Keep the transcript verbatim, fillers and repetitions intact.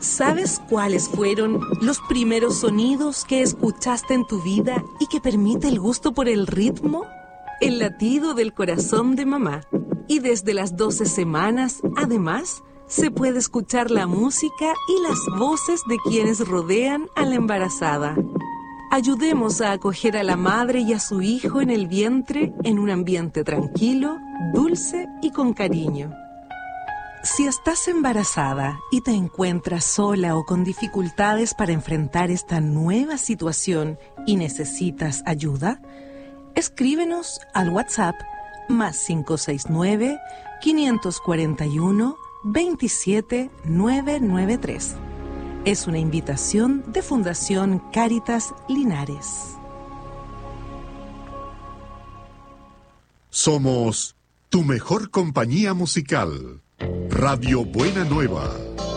¿Sabes cuáles fueron los primeros sonidos que escuchaste en tu vida y que permite el gusto por el ritmo? El latido del corazón de mamá. Y desde las doce semanas, además, se puede escuchar la música y las voces de quienes rodean a la embarazada. Ayudemos a acoger a la madre y a su hijo en el vientre en un ambiente tranquilo, dulce y con cariño. Si estás embarazada y te encuentras sola o con dificultades para enfrentar esta nueva situación y necesitas ayuda, escríbenos al WhatsApp más cinco seis nueve, cinco cuatro uno, dos siete nueve nueve tres. Es una invitación de Fundación Cáritas Linares. Somos tu mejor compañía musical. Radio Buena Nueva,